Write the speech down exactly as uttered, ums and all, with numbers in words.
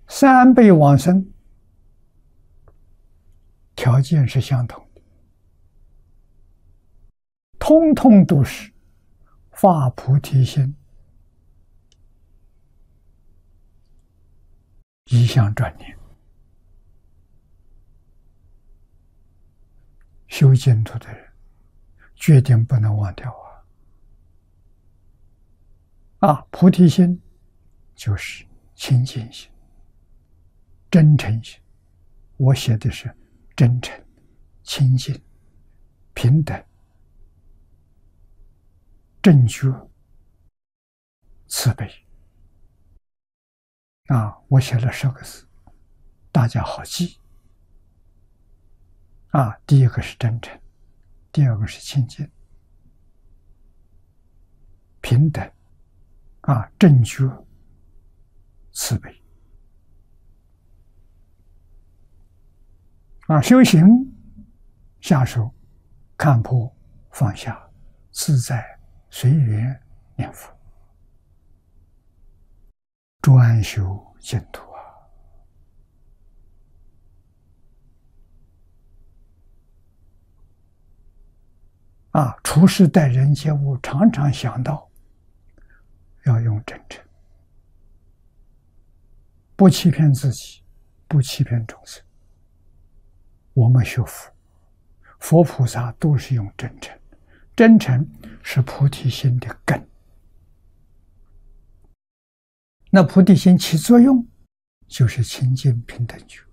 三辈往生条件是相同的，通通都是发菩提心，一向专念。修净土的人决定不能忘掉啊！啊，菩提心就是清净心、真诚心。我写的是真诚、清净、平等、正觉、慈悲。啊，我写了十个字，大家好记。啊，第一个是真诚，第二个是清净、平等，啊，正觉、慈悲。啊，修行下手看破放下，自在随缘念佛，专修净土啊！啊，处事待人接物，常常想到要用真诚，不欺骗自己，不欺骗众生。我们学佛，佛菩萨都是用真诚，真诚是菩提心的根。那菩提心起作用，就是清净平等觉。